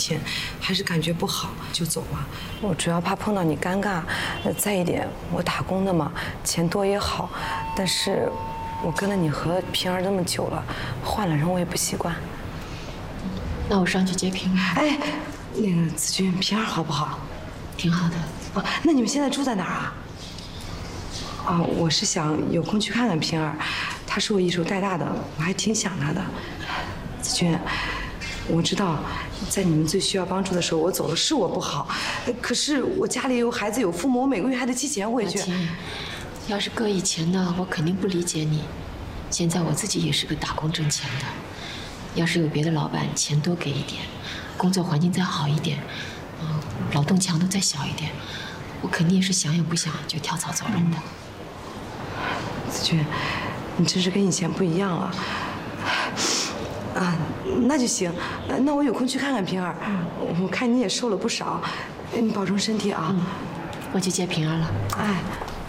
天，还是感觉不好就走了。 我主要怕碰到你尴尬，再一点，我打工的嘛，钱多也好，但是我跟了你和平儿那么久了，换了人我也不习惯。 那我上去接平儿。 哎，那个子君，平儿好不好？ 挺好的。 哦，那你们现在住在哪儿啊？哦，我是想有空去看看平儿，她是我一手带大的，我还挺想她的。子君，我知道，在你们最需要帮助的时候，我走了是我不好，可是我家里有孩子有父母，我每个月还得寄钱回去。 老秦，要是搁以前呢，我肯定不理解你。现在我自己也是个打工挣钱的，要是有别的老板钱多给一点，工作环境再好一点，劳动强度再小一点，我肯定也是想也不想就跳槽走人的。 子君，你真是跟以前不一样了。啊，那就行，那我有空去看看平儿。我看你也瘦了不少，你保重身体啊。 我去接平儿了。 哎。